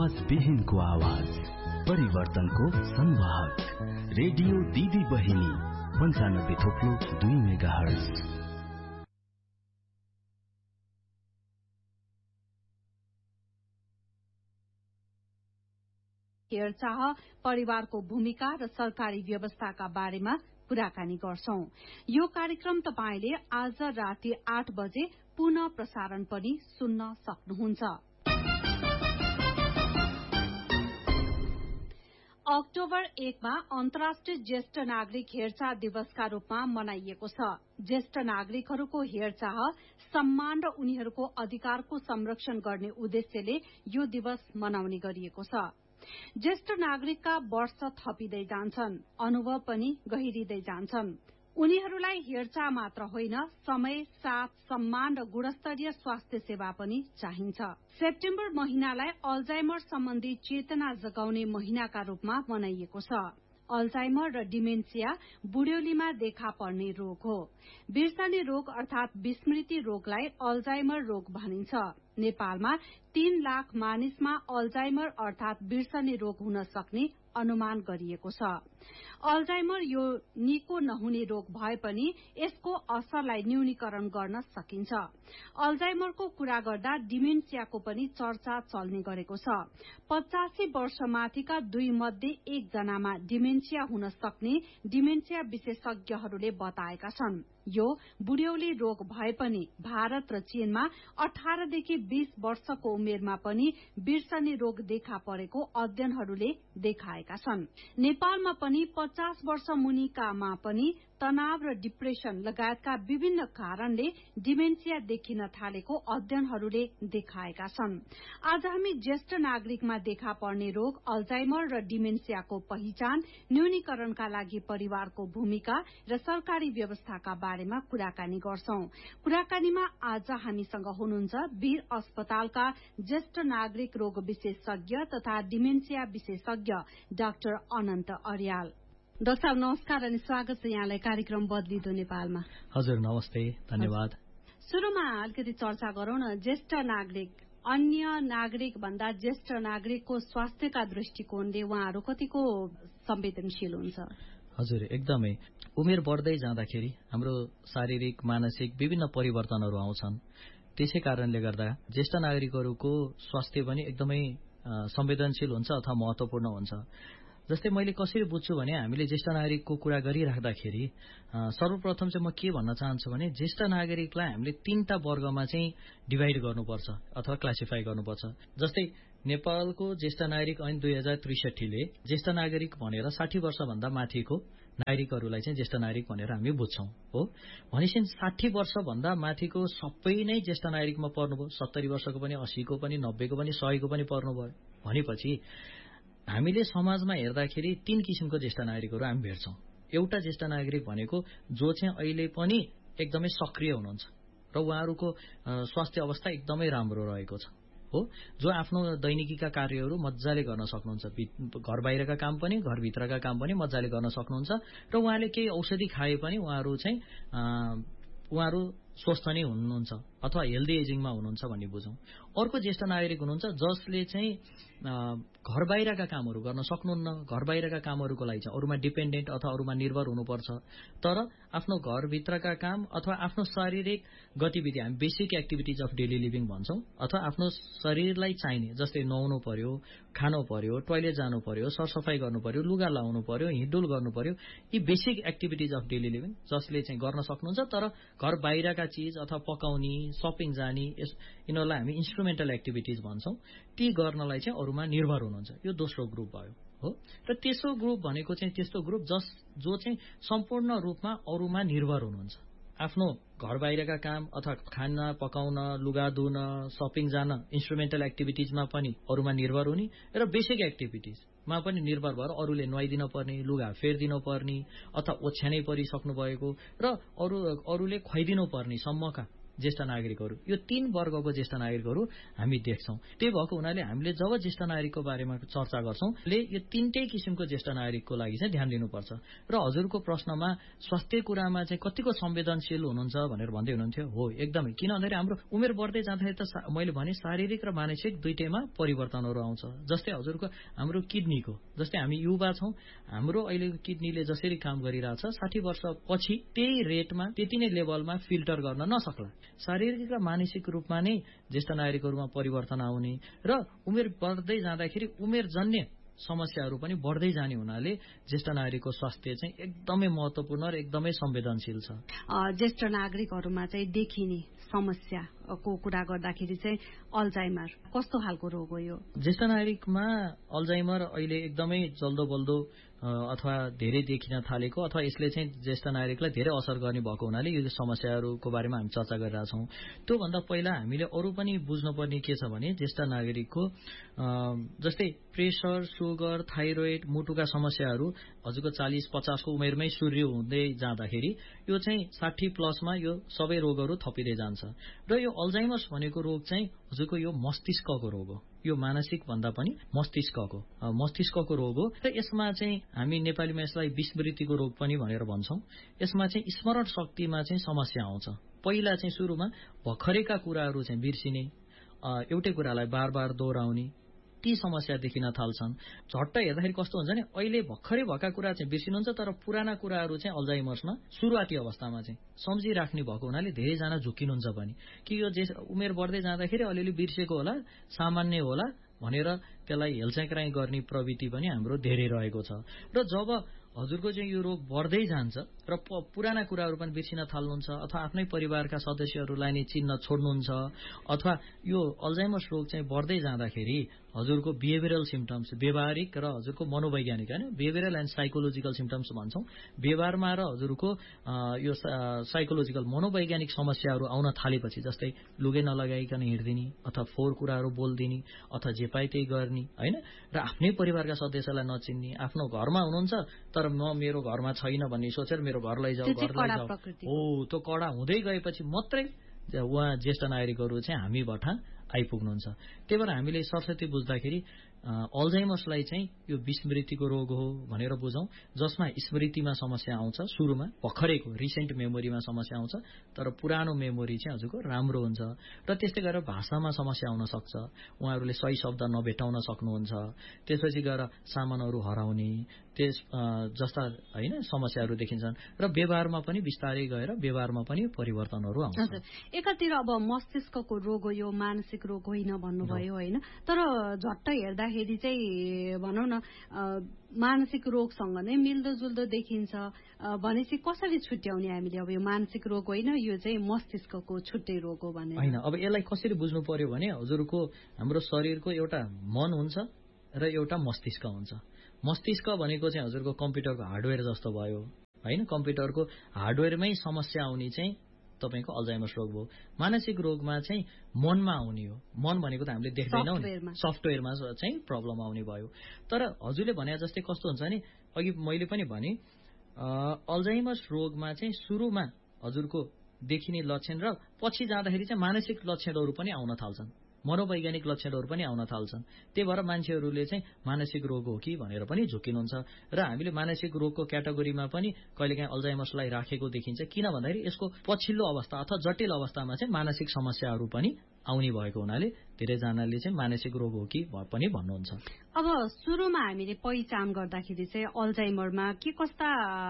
आवाज विहीनको आवाज, परिवर्तनको संवाहक, रेडियो दिदी बहिनी 95.2 मेगाहर्ज। हेरचाह, परिवारको भूमिका र सरकारी व्यवस्थाका बारेमा कुराकानी गर्छौं। यो कार्यक्रम तपाईले आज राति 8 बजे पुनः प्रसारण पनि सुन्न सक्नुहुन्छ। अक्टोबर 1 मा अन्तर्राष्ट्रिय ज्येष्ठ नागरिक हेरचाह दिवसका रूपमा मनाइएको छ। ज्येष्ठ नागरिकहरूको हेरचाह, सम्मान र उनीहरूको अधिकारको संरक्षण गर्ने उद्देश्यले यो दिवस मनाउने गरिएको छ। ज्येष्ठ नागरिकका वर्ष थपिँदै जान्छन्, अनुभव पनि गहिरिँदै जान्छन्। उनीहरूलाई हेरचाह मात्र होइन, समय, साथ, सम्मान र गुणस्तरीय स्वास्थ्य सेवा पनि चाहिन्छ। सेप्टेम्बर महिनालाई अल्जाइमर सम्बन्धी चेतना जगाउने महिनाका रूपमा मनाइएको छ। अल्जाइमर र डिमेन्सिया बुढ्यौलीमा देखा पर्ने रोग हो। बिर्सने रोग अर्थात विस्मृति रोगलाई अल्जाइमर रोग भनिन्छ। नेपालमा 3 लाख मानिसमा अल्जाइमर अर्थात बिर्सने रोग हुन सक्ने अनुमान गरिएको छ। अल्जाइमर यो निको नहुने रोग भए पनि यसको असरलाई न्यूनीकरण गर्न सकिन्छ। अल्जाइमरको कुरा गर्दा डिमेन्सियाको पनि चर्चा चल्ने गरेको छ। 85 वर्षमाथिका 2 मध्ये 1 जनामा डिमेन्सिया हुन सक्ने डिमेन्सिया विशेषज्ञहरूले बताएका छन्। यो बुढ्यौली रोग भए पनि भारत र चीनमा 18 देखि 20 वर्षको उमेरमा पनि बिर्सने रोग देखा परेको अध्ययनहरूले देखाएका छन्। नेपालमा पनि 50 वर्ष मुनिकामा पनि तनाव र डिप्रेशन लगायतका विभिन्न कारणले डिमेन्सिया देखिन थालेको अध्ययनहरूले देखाएका छन्। आज हामी ज्येष्ठ नागरिकमा देखा पर्ने रोग अल्जाइमर र डिमेन्सियाको पहिचान, न्यूनीकरणका लागि परिवारको भूमिका र सरकारी व्यवस्थाका बारेमा कुराकानी गर्छौं। कुराकानीमा आज हामीसँग हुनुहुन्छ वीर अस्पतालका ज्येष्ठ नागरिक रोग विशेषज्ञ तथा डिमेन्सिया विशेषज्ञ डाक्टर अनन्त अर्याल। डाक्टर साहब नमस्कार अनि स्वागत छ यहाँलाई कार्यक्रम बदलिदो नेपालमा। हजुर नमस्ते, धन्यवाद। सुरुमा अलिकति चर्चा गरौं न। ज्येष्ठ नागरिक, अन्य नागरिक भन्दा ज्येष्ठ नागरिकको स्वास्थ्यका दृष्टिकोणले उहाँहरू कतिको संवेदनशील हुन्छ? हजुर एकदमै। उमेर बढ्दै जाँदाखेरि हाम्रो शारीरिक, मानसिक विभिन्न परिवर्तनहरू आउँछन्। त्यसै कारणले गर्दा ज्येष्ठ नागरिकहरूको स्वास्थ्य पनि एकदमै संवेदनशील हुन्छ अथवा महत्वपूर्ण हुन्छ। जस्तै मैले कसरी बुझ्छु भने हामीले ज्येष्ठ नागरिकको कुरा गरिराख्दाखेरि सर्वप्रथम चाहिँ म के भन्न चाहन्छु भने ज्येष्ठ नागरिकलाई हामीले 3टा वर्गमा चाहिँ डिभाइड गर्नुपर्छ अथवा क्लासिफाई गर्नुपर्छ। जस्तै नेपालको ज्येष्ठ नागरिक ऐन 2063 ले ज्येष्ठ नागरिक भनेर 60 वर्षभन्दा माथिको नागरिकहरूलाई चाहिँ ज्येष्ठ नागरिक भनेर हामी बुझ्छौं हो। भनेपछि 60 वर्षभन्दा माथिको सबै नै ज्येष्ठ नागरिकमा पर्नुभयो। 70 वर्षको पनि, 80 को पनि, 90 को पनि, 100 को पनि पर्नुभयो। भनेपछि हामीले समाजमा हेर्दाखेरि 3 किसिमको ज्येष्ठ नागरिकहरू हामी भेट्छौं। एउटा ज्येष्ठ नागरिक भनेको जो चाहिँ अहिले पनि एकदमै सक्रिय हुनुहुन्छ र उहाँहरूको स्वास्थ्य अवस्था एकदमै राम्रो रहेको छ हो, जो आफ्नो दैनिकीका कार्यहरू मजाले गर्न सक्नुहुन्छ। घर बाहिरका काम पनि, घरभित्रका काम पनि मजाले गर्न सक्नुहुन्छ र उहाँले केही औषधि खाए पनि उहाँहरू स्वस्थ नै हुनुहुन्छ अथवा हेल्दी एजिङमा हुनुहुन्छ भन्ने बुझौं। अर्को ज्येष्ठ नागरिक हुनुहुन्छ जसले चाहिँ घर बाहिरका कामहरू गर्न सक्नुहुन्न। घर बाहिरका कामहरूको लागि चाहिँ अरूमा डिपेन्डेन्ट अथवा अरूमा निर्भर हुनुपर्छ। तर आफ्नो घरभित्रका काम अथवा आफ्नो शारीरिक गतिविधि, हामी basic activities of daily living भन्छौं, अथवा आफ्नो शरीरलाई चाहिने जस्तै नुहाउनु पर्यो, खानु पर्यो, टोयलेट जानु पर्यो, सरसफाई गर्नु पर्यो, लुगा लाउनु पर्यो, हिँडडुल गर्नु पर्यो, यी basic activities of daily living जसले चाहिँ गर्न सक्नुहुन्छ। तर घर बाहिरका चीज अथवा पकाउने, सपिङ जाने, यिनीहरूलाई हामी इन्स्ट्रुमेन्टल एक्टिभिटिज भन्छौं। ती गर्नलाई चाहिँ अरूमा निर्भर हुनुहुन्छ। यो दोस्रो ग्रुप भयो हो। र तेस्रो ग्रुप भनेको चाहिँ त्यस्तो ग्रुप जो चाहिँ सम्पूर्ण रूपमा अरूमा निर्भर हुनुहुन्छ। आफ्नो घर बाहिरका काम अथवा खाना पकाउन, लुगा धुन, सपिङ जान, इन्स्ट्रुमेन्टल एक्टिभिटिजमा पनि अरूमा निर्भर हुने र बेसिक एक्टिभिटिजमा पनि निर्भर भएर अरूले नुहाइदिन पर्ने, लुगा फेरिदिन पर्ने अथवा ओछ्यानै परिसक्नु भएको र अरूले खुवाइदिनु पर्ने सम्मका ज्येष्ठ नागरिकहरू, यो 3 वर्गको ज्येष्ठ नागरिकहरू हामी देख्छौं। त्यही भएको हुनाले हामीले जब ज्येष्ठ नागरिकको बारेमा चर्चा गर्छौं यो 3टै किसिमको ज्येष्ठ नागरिकको लागि चाहिँ ध्यान दिनुपर्छ। र हजुरको प्रश्नमा स्वास्थ्य कुरामा चाहिँ कतिको संवेदनशील हुनुहुन्छ भनेर भन्दै हुनुहुन्थ्यो। हो, एकदमै। किन भन्दाखेरि हाम्रो उमेर बढ्दै जाँदाखेरि त मैले भने शारीरिक र मानसिक दुईटैमा परिवर्तनहरू आउँछ। जस्तै हजुरको हाम्रो किडनीको, जस्तै हामी युवा छौं, हाम्रो अहिलेको किडनीले जसरी काम गरिरहेछ 60 वर्षपछि त्यही रेटमा त्यति नै लेभलमा फिल्टर गर्न नसक्ला। शारीरिक र मानसिक रूपमा नै ज्येष्ठ नागरिकहरूमा परिवर्तन आउने र उमेर बढ्दै जाँदाखेरि उमेरजन्य समस्याहरू पनि बढ्दै जाने हुनाले ज्येष्ठ नागरिकको स्वास्थ्य चाहिँ एकदमै महत्त्वपूर्ण र एकदमै संवेदनशील छ। ज्येष्ठ नागरिकहरूमा चाहिँ देखिने समस्याको कुरा गर्दाखेरि चाहिँ अल्जाइमर कस्तो खालको रोग हो यो? ज्येष्ठ नागरिकमा अल्जाइमर अहिले एकदमै जल्दो बल्दो अथवा धेरै देखिन थालेको अथवा यसले चाहिँ ज्येष्ठ नागरिकलाई धेरै असर गर्ने भएको हुनाले यो समस्याहरूको बारेमा हामी चर्चा गरिरहेछौँ। त्योभन्दा पहिला हामीले अरू पनि बुझ्नुपर्ने के छ भने ज्येष्ठ नागरिकको जस्तै प्रेसर, सुगर, थाइरोइड, मुटुका समस्याहरू हजुरको 40-50 को उमेरमै सुरु हुँदै जाँदाखेरि यो चाहिँ 60 प्लसमा यो सबै रोगहरू थपिँदै जान्छ। र यो अल्जाइमर्स भनेको रोग चाहिँ हजुरको यो मस्तिष्कको रोग हो। यो मानसिक भन्दा पनि मस्तिष्कको रोग हो। र यसमा चाहिँ हामी नेपालीमा यसलाई विस्मृतिको रोग पनि भनेर भन्छौं। यसमा चाहिँ स्मरण शक्तिमा चाहिँ समस्या आउँछ। पहिला चाहिँ सुरुमा भर्खरैका कुराहरू चाहिँ बिर्सिने, एउटै कुरालाई बार बार दोहोऱ्याउने, ती समस्या देखिन थाल्छन्। झट्ट हेर्दाखेरि कस्तो हुन्छ भने अहिले भर्खरै भएका कुरा चाहिँ बिर्सिनुहुन्छ, तर पुराना कुराहरू चाहिँ अल्जाइमर्समा सुरुवाती अवस्थामा चाहिँ सम्झिराख्ने भएको हुनाले धेरैजना झुकिनुहुन्छ पनि कि यो उमेर बढ्दै जाँदाखेरि अलिअलि बिर्सेको होला, सामान्य होला भनेर त्यसलाई हेलच्याक्राइ गर्ने प्रवृत्ति पनि हाम्रो धेरै रहेको छ। र जब हजुरको चाहिँ यो रोग बढ्दै जान्छ र पुराना कुराहरू पनि बिर्सिन थाल्नुहुन्छ अथवा आफ्नै परिवारका सदस्यहरूलाई नै चिन्न छोड्नुहुन्छ अथवा यो अल्जाइमर्स रोग चाहिँ बढ्दै जाँदाखेरि हजुरको बिहेभियरल सिम्पटम्स, व्यवहारिक र हजुरको मनोवैज्ञानिक हैन, बिहेभियरल एन्ड साइकोलोजिकल सिम्पटम्स भन्छौं। व्यवहारमा र हजुरको यो साइकोलोजिकल मनोवैज्ञानिक समस्याहरू आउन थालेपछि जस्तै लुगे नलगाइकन हिँड्दिने अथवा फोहोर कुराहरू बोल्दिने अथवा जे पाए त्यही गर्ने हैन, र आफ्नै परिवारका सदस्यलाई नचिन्ने, आफ्नो घरमा हुनुहुन्छ तर म मेरो घरमा छैन भन्ने सोचेर मेरो घर लैजाऊ। हो, त्यो कडा हुँदै गएपछि मात्रै उहाँ ज्येष्ठ नागरिकहरू चाहिँ हामी भठा आइपुग्नुहुन्छ। त्यही भएर हामीले सरस्वती बुझ्दाखेरि अल्जाइमर्सलाई चाहिँ यो विस्मृतिको रोग हो भनेर बुझौं, जसमा स्मृतिमा समस्या आउँछ, सुरुमा भर्खरैको रिसेन्ट मेमोरीमा समस्या आउँछ, तर पुरानो मेमोरी चाहिँ हजुरको राम्रो हुन्छ। र त्यस्तै गरेर भाषामा समस्या आउन सक्छ, उहाँहरूले सही शब्द नभेटाउन सक्नुहुन्छ, त्यसपछि गएर सामानहरू हराउने जस्ता हैन समस्याहरू देखिन्छन्। र व्यवहारमा पनि बिस्तारै गएर व्यवहारमा पनि परिवर्तनहरू आउँछ। एकातिर अब मस्तिष्कको रोग हो यो, मानसिक रोग होइन भन्नुभयो हैन, तर झट्ट हेर्दाखेरि चाहिँ भनौं न मानसिक रोगसँग नै मिल्दोजुल्दो देखिन्छ भनेपछि कसरी छुट्याउने हामीले? अब यो मानसिक रोग होइन, यो चाहिँ मस्तिष्कको छुट्टै रोग हो भने हैन। अब यसलाई कसरी बुझ्नु पर्यो भने हजुरको हाम्रो शरीरको एउटा मन हुन्छ र एउटा मस्तिष्क हुन्छ। मस्तिष्क भनेको चाहिँ हजुरको कम्प्युटरको हार्डवेयर जस्तो भयो हैन, कम्प्युटरको हार्डवेयरमै समस्या आउने चाहिँ तपाईको अल्जाइमर्स रोग हो। मानसिक रोगमा चाहिँ मनमा आउने हो। मन भनेको त हामीले देख्दैनौं नि, सफ्टवेयरमा चाहिँ प्रब्लम आउने भयो। तर हजुरले भने जस्तै कस्तो हुन्छ नि, अघि मैले पनि भने अल्जाइमर्स रोगमा चाहिँ सुरुमा हजुरको देखिने लक्षण र पछि जाँदाखेरि चाहिँ मानसिक लक्षणहरू पनि आउन थाल्छन्, मनोवैज्ञानिक लक्षणहरू पनि आउन थाल्छन्। त्यही भएर मान्छेहरूले चाहिँ मानसिक रोग हो कि भनेर पनि झुकिनुहुन्छ। र हामीले मानसिक रोगको क्याटेगोरीमा पनि कहिलेकाहीँ अल्जाइमर्सलाई राखेको देखिन्छ, किन भन्दाखेरि यसको पछिल्लो अवस्था अथवा जटिल अवस्थामा चाहिँ मानसिक समस्याहरू पनि आउने भएको हुनाले धेरैजनाले चाहिँ मानसिक रोग हो कि पनि भन्नुहुन्छ। अब सुरुमा हामीले पहिचान गर्दाखेरि चाहिँ अल्जाइमरमा के कस्ता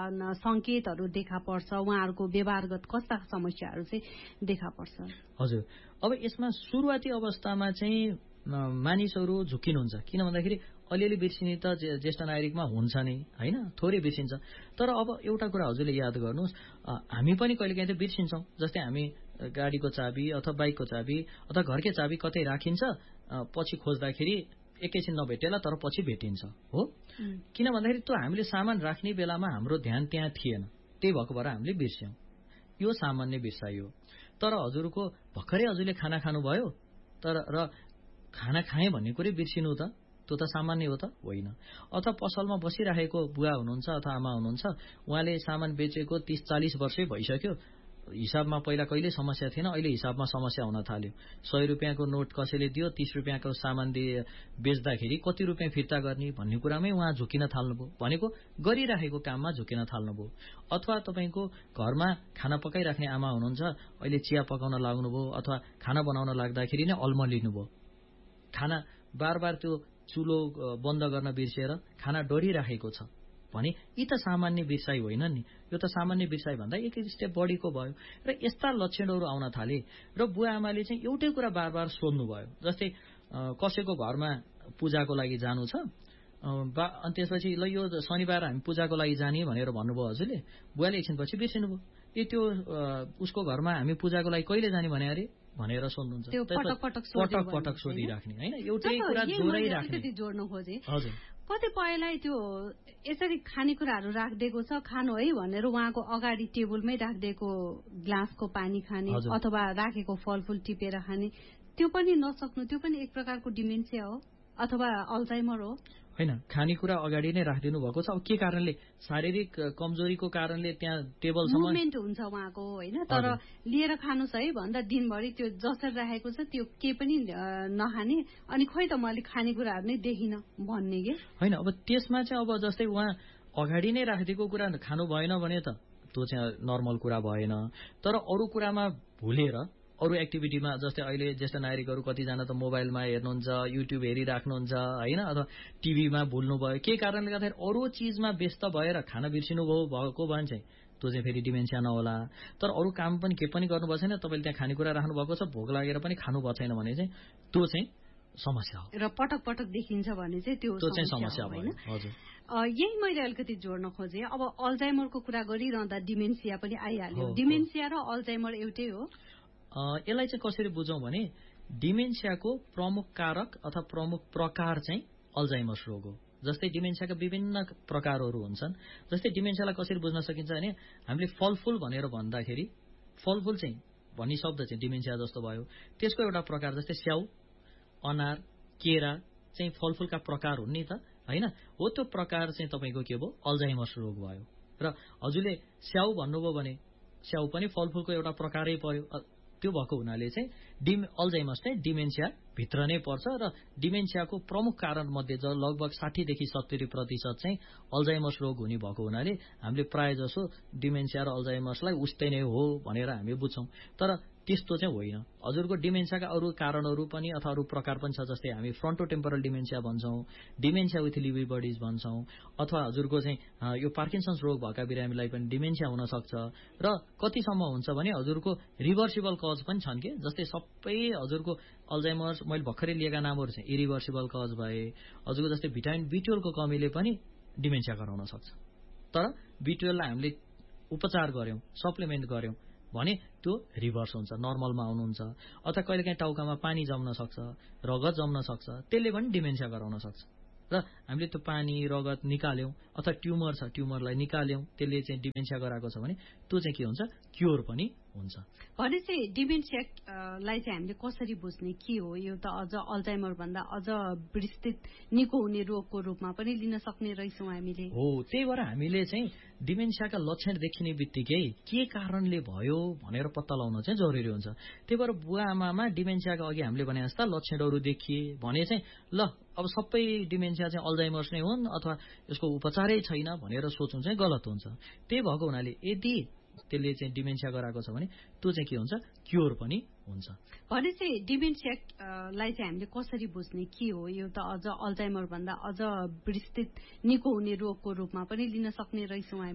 संकेतहरू देखा पर्छ, उहाँहरूको व्यवहारगत कस्ता समस्याहरू चाहिँ देखा पर्छ? हजुर, अब यसमा सुरुवाती अवस्थामा चाहिँ मानिसहरू झुकिनुहुन्छ, किन भन्दाखेरि अलिअलि बिर्सिने त ज्येष्ठ नागरिकमा हुन्छ नै हैन, थोरै बिर्सिन्छ। तर अब एउटा कुरा हजुरले याद गर्नुहोस्, हामी पनि कहिलेकाहीँ त बिर्सिन्छौँ। जस्तै हामी गाडीको चाबी अथवा बाइकको चाबी अथवा घरकै चाबी कतै राखिन्छ, पछि खोज्दाखेरि एकैछिन नभेटेला तर पछि भेटिन्छ हो। किन भन्दाखेरि त्यो हामीले सामान राख्ने बेलामा हाम्रो ध्यान त्यहाँ थिएन, त्यही भएको भएर हामीले बिर्स्यौं। यो सामान्य बिर्साइ हो। तर हजुरको भर्खरै हजुरले खाना खानुभयो र खाना खाएँ भन्ने कुरै बिर्सिनु त त्यो त सामान्य हो त होइन। अथवा पसलमा बसिरहेको बुवा हुनुहुन्छ अथवा आमा हुनुहुन्छ, उहाँले सामान बेचेको 30-40 वर्षै भइसक्यो, हिसाबमा पहिला कहिल्यै समस्या थिएन, अहिले हिसाबमा समस्या हुन थाल्यो। 100 रुपियाँको नोट कसैले दियो, 30 रुपियाँको सामान बेच्दाखेरि कति रुपियाँ फिर्ता गर्ने भन्ने कुरामै उहाँ झुकिन थाल्नुभयो। भनेको गरिराखेको काममा झुकिन थाल्नुभयो। अथवा तपाईँको घरमा खाना पकाइराख्ने आमा हुनुहुन्छ, अहिले चिया पकाउन लाग्नुभयो अथवा खाना बनाउन लाग्दाखेरि नै अल्मलिनुभयो। खाना बार त्यो चुलो बन्द गर्न बिर्सिएर खाना डढिराखेको छ भने यी त सामान्य बिर्साइ होइन नि, यो त सामान्य बिर्साइ भन्दा एक स्टेप बढीको भयो। र यस्ता लक्षणहरू आउन थाले र बुवा आमाले चाहिँ एउटै कुरा बार सोध्नुभयो। जस्तै कसैको घरमा पूजाको लागि जानु छ, अनि त्यसपछि ल यो शनिबार हामी पूजाको लागि जाने भनेर भन्नुभयो हजुरले, बुवाले एकछिनपछि बिर्सिनुभयो। त्यो उसको घरमा हामी पूजाको लागि कहिले जाने भने अरे भनेर सोध्नुहुन्छ। पटक सोधिराख्ने होइन, एउटै कुरा दोहोऱ्याइराख्ने। जोड्नु खोजे हजुर, कतिपयलाई त्यो यसरी खानेकुराहरू राखिदिएको छ खानु है भनेर उहाँको अगाडि टेबलमै राखिदिएको ग्लासको पानी खाने अथवा राखेको फलफुल टिपेर खाने, त्यो पनि नसक्नु, त्यो पनि एक प्रकारको डिमेन्सिया हो अथवा अल्जाइमर हो होइन। खानेकुरा अगाडि नै राखिदिनु भएको छ। अब के कारणले? शारीरिक कमजोरीको कारणले त्यहाँ टेबलसम्म मुभमेन्ट हुन्छ उहाँको होइन, तर लिएर खानुहोस् है भन्दा दिनभरि त्यो जसरी राखेको छ त्यो के पनि नखाने, अनि खोइ त मैले खानेकुराहरू नै देखिन भन्ने के होइन। अब त्यसमा चाहिँ अब जस्तै उहाँ अगाडि नै राखिदिएको कुरा खानु भएन भने त त्यो चाहिँ नर्मल कुरा भएन। तर अरू कुरामा भुलेर अरू एक्टिभिटीमा, जस्तै अहिले ज्येष्ठ नागरिकहरू कतिजना त मोबाइलमा हेर्नुहुन्छ, युट्युब हेरिराख्नुहुन्छ होइन, अथवा टिभीमा भुल्नुभयो, के कारणले गर्दाखेरि अरू चिजमा व्यस्त भएर खाना बिर्सिनु भएको भने चाहिँ त्यो चाहिँ फेरि डिमेन्सिया नहोला। तर अरू काम पनि के पनि गर्नुभएको छैन, तपाईँले त्यहाँ खानेकुरा राख्नु भएको छ, भोक लागेर पनि खानु भएको छैन भने चाहिँ त्यो चाहिँ समस्या हो। र पटक देखिन्छ भने चाहिँ त्यो चाहिँ समस्या होइन। हजुर, यही मैले अलिकति जोड्न खोजेँ। अब अल्जाइमरको कुरा गरिरहँदा डिमेन्सिया पनि आइहाल्यो। डिमेन्सिया र अल्जाइमर एउटै हो? यसलाई चाहिँ कसरी बुझौँ भने डिमेन्सियाको प्रमुख कारक अथवा प्रमुख प्रकार चाहिँ अल्जाइमर्स रोग हो। जस्तै डिमेन्सियाका विभिन्न प्रकारहरू हुन्छन्। जस्तै डिमेन्सियालाई कसरी बुझ्न सकिन्छ भने हामीले फलफुल भनेर भन्दाखेरि फलफुल चाहिँ भन्ने शब्द चाहिँ डिमेन्सिया जस्तो भयो। त्यसको एउटा प्रकार जस्तै स्याउ, अनार, केरा चाहिँ फलफुलका प्रकार हुन् नि त होइन, हो त्यो प्रकार चाहिँ तपाईँको के भयो? अल्जाइमर्स रोग भयो। र हजुरले स्याउ भन्नुभयो भने स्याउ पनि फलफुलको एउटा प्रकारै पर्यो। त्यो भएको हुनाले चाहिँ अल्जाइमर्स चाहिँ डिमेन्सिया भित्र नै पर्छ र डिमेन्सियाको प्रमुख कारण मध्ये लगभग 60 देखि 70% चाहिँ अल्जाइमर्स रोग हुने भएको हुनाले हामीले प्राय जसो डिमेन्सिया र अल्जाइमर्सलाई उस्तै नै हो भनेर हामी बुझ्छौं। तर त्यस्तो चाहिँ होइन। हजुरको डिमेन्सियाका अरू कारणहरू पनि अथवा अरू प्रकार पनि छ। जस्तै हामी फ्रन्टोटेम्पोरल dementia भन्छौं, dementia with Levi buddies भन्छौं, अथवा हजुरको चाहिँ यो पार्किन्सन्स रोग भएका बिरामीलाई पनि डिमेन्सिया हुन सक्छ। र कतिसम्म हुन्छ भने हजुरको रिभर्सिबल कज पनि छन् के, जस्तै सबै हजुरको अल्जाइमर्स मैले भर्खरै लिएका नामहरू चाहिँ इरिभर्सिबल कज भए। हजुरको जस्तै भिटामिन B12 को कमीले पनि डिमेन्सिया गराउन सक्छ। तर B12 लाई हामीले उपचार गर्यौं, सप्लिमेन्ट गर्यौं भने त्यो रिभर्स हुन्छ, नर्मलमा आउनुहुन्छ। अथवा कहिलेकाहीँ टाउकामा पानी जम्न सक्छ, रगत जम्न सक्छ, त्यसले पनि डिमेन्सिया गराउन सक्छ। र हामीले त्यो पानी रगत निकाल्यौं अथवा ट्युमर छ ट्युमरलाई निकाल्यौं, त्यसले चाहिँ डिमेन्सिया गराएको छ भने त्यो चाहिँ के हुन्छ? क्योर पनि हुन्छ। भने चाहिँ डिमेन्सियालाई चाहिँ हामीले कसरी बुझ्ने के हो? यो त अझ अल्जाइमर भन्दा अझ विस्तृत निको हुने रोगको रूपमा पनि लिन सक्ने रहेछौँ हामीले। हो, त्यही भएर हामीले चाहिँ डिमेन्सियाका लक्षण देखिने बित्तिकै के कारणले भयो भनेर पत्ता लगाउन चाहिँ जरुरी हुन्छ। त्यही भएर बुवा आमामा डिमेन्सियाका अघि हामीले भने जस्ता लक्षणहरू देखिए भने चाहिँ ल अब सबै डिमेन्सिया चाहिँ अल्जाइमर्स नै हुन् अथवा यसको उपचारै छैन भनेर सोच्नु चाहिँ गलत हुन्छ। त्यही भएको हुनाले यदि त्यसले चाहिँ डिमेन्सिया गराएको छ भने त्यो चाहिँ के हुन्छ? क्योर पनि हुन्छ। भने चाहिँ डिमेन्सियालाई चाहिँ हामीले कसरी बुझ्ने के हो? यो त अझ अल्जाइमर भन्दा अझ विस्तृत निको हुने रोगको रूपमा पनि लिन सक्ने रहेछौँ हामी।